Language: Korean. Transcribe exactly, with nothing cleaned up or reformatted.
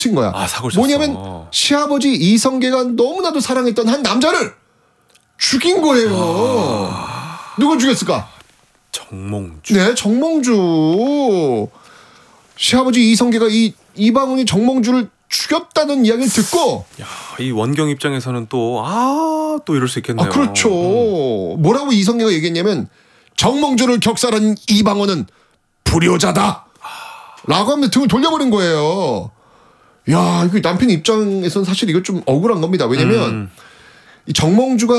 친 거야. 아, 사고를 쳤어. 뭐냐면 시아버지 이성계가 너무나도 사랑했던 한 남자를 죽인 거예요. 아... 누굴 죽였을까? 정몽주. 네, 정몽주. 시아버지 이성계가 이 이방원이 정몽주를 죽였다는 이야기를 듣고, 야, 이 원경 입장에서는 또 아, 또 이럴 수 있겠네요. 아, 그렇죠. 음. 뭐라고 이성계가 얘기했냐면 정몽주를 격살한 이방원은 불효자다. 라고 하면 등을 돌려버린 거예요. 야, 이거 남편 입장에서는 사실 이거 좀 억울한 겁니다. 왜냐면 음. 이 정몽주가